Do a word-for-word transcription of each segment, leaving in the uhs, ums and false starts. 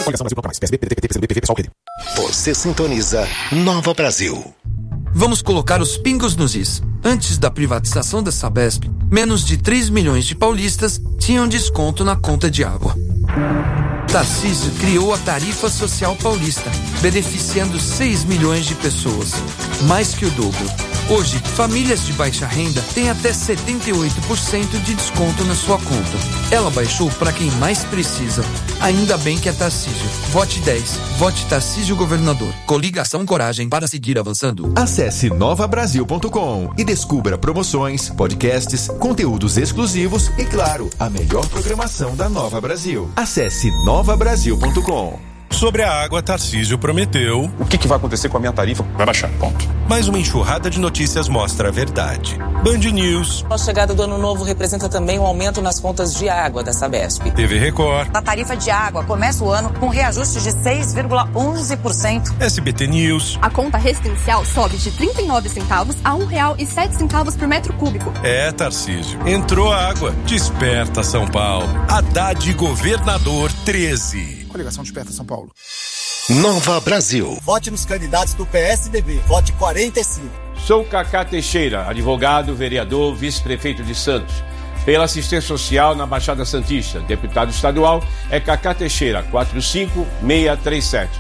Você sintoniza Nova Brasil. Vamos colocar os pingos nos is. Antes da privatização da Sabesp, menos de três milhões de paulistas tinham desconto na conta de água. Tarcísio criou a Tarifa Social Paulista, beneficiando seis milhões de pessoas, mais que o dobro. Hoje, famílias de baixa renda têm até setenta e oito por cento de desconto na sua conta. Ela baixou para quem mais precisa. Ainda bem que é Tarcísio. Vote dez. Vote Tarcísio Governador. Coligação Coragem para seguir avançando. Acesse nova brasil ponto com e descubra promoções, podcasts, conteúdos exclusivos e, claro, a melhor programação da Nova Brasil. Acesse nova brasil ponto com. Sobre a água, Tarcísio prometeu... O que, que vai acontecer com a minha tarifa? Vai baixar, ponto. Mas uma enxurrada de notícias mostra a verdade. Band News. A chegada do ano novo representa também um aumento nas contas de água da Sabesp. T V Record. A tarifa de água começa o ano com reajuste de seis vírgula onze por cento. S B T News. A conta residencial sobe de trinta e nove centavos a um real e sete centavos por metro cúbico. É, Tarcísio. Entrou a água. Desperta, São Paulo. Haddad Governador treze. Coligação Desperta São Paulo. Nova Brasil. Vote nos candidatos do P S D B. Vote quarenta e cinco. Sou Cacá Teixeira, advogado, vereador, vice-prefeito de Santos. Pela assistência social na Baixada Santista. Deputado estadual é Cacá Teixeira, quatro cinco seis três sete.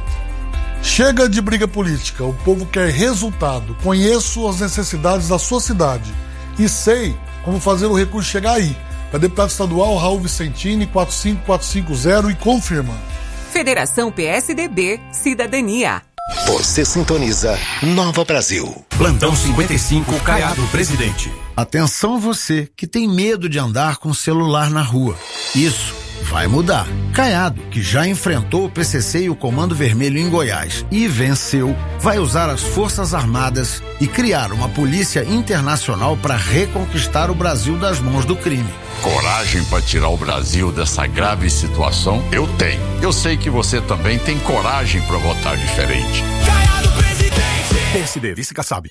Chega de briga política. O povo quer resultado. Conheço as necessidades da sua cidade. E sei como fazer o recurso chegar aí. Para deputado estadual, Raul Vicentini, quatro cinco quatro cinco zero e confirma. Federação P S D B, Cidadania. Você sintoniza Nova Brasil. Plantão cinquenta e cinco, Caiado Presidente. Atenção você que tem medo de andar com o celular na rua. Isso vai mudar. Caiado, que já enfrentou o P C C e o Comando Vermelho em Goiás e venceu, vai usar as Forças Armadas e criar uma polícia internacional para reconquistar o Brasil das mãos do crime. Coragem para tirar o Brasil dessa grave situação? Eu tenho. Eu sei que você também tem coragem para votar diferente. Caiado Presidente! P S D, vice-Kassab.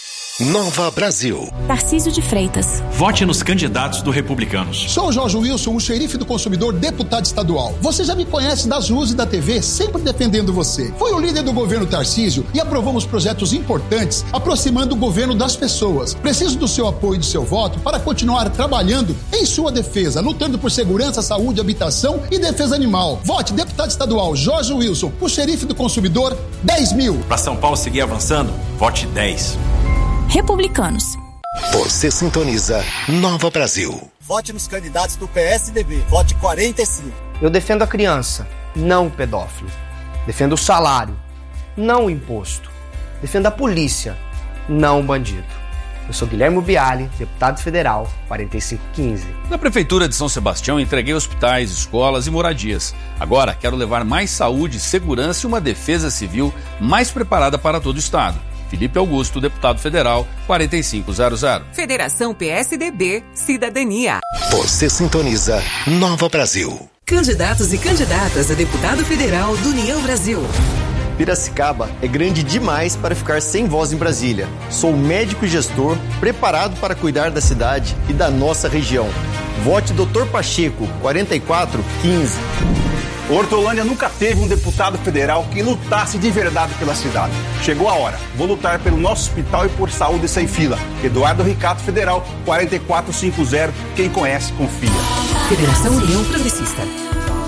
Nova Brasil. Tarcísio de Freitas. Vote nos candidatos do Republicanos. Sou o Jorge Wilson, o xerife do consumidor, deputado estadual. Você já me conhece das ruas e da T V, sempre defendendo você. Fui o líder do governo Tarcísio e aprovamos projetos importantes, aproximando o governo das pessoas. Preciso do seu apoio e do seu voto para continuar trabalhando em sua defesa, lutando por segurança, saúde, habitação e defesa animal. Vote deputado estadual Jorge Wilson, o xerife do consumidor, dez mil. Para São Paulo seguir avançando, vote dez. Republicanos. Você sintoniza Nova Brasil. Vote nos candidatos do P S D B. Vote quarenta e cinco. Eu defendo a criança, não o pedófilo. Defendo o salário, não o imposto. Defendo a polícia, não o bandido. Eu sou Guilherme Biali, deputado federal, quarenta e cinco quinze. Na Prefeitura de São Sebastião, entreguei hospitais, escolas e moradias. Agora, quero levar mais saúde, segurança e uma defesa civil mais preparada para todo o Estado. Felipe Augusto, deputado federal, quarenta e cinco zero zero. Federação P S D B, Cidadania. Você sintoniza Nova Brasil. Candidatos e candidatas a deputado federal do União Brasil. Piracicaba é grande demais para ficar sem voz em Brasília. Sou médico e gestor, preparado para cuidar da cidade e da nossa região. Vote doutor Pacheco, quarenta e quatro quinze. Hortolândia nunca teve um deputado federal que lutasse de verdade pela cidade. Chegou a hora. Vou lutar pelo nosso hospital e por saúde sem fila. Eduardo Ricato Federal, quarenta e quatro cinquenta. Quem conhece, confia. Federação União Progressista.